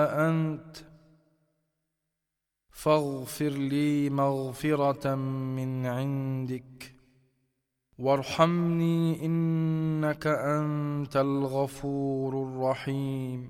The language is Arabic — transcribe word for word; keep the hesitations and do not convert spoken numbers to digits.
أنت فاغفر لي مغفرة من عندك وارحمني إنك أنت الغفور الرحيم.